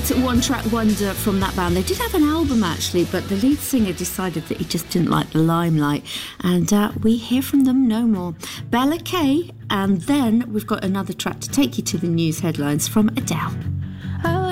One track wonder from that band. They did have an album actually, but the lead singer decided that he just didn't like the limelight, and we hear from them no more. Bella Kay, and then we've got another track to take you to the news headlines from Adele.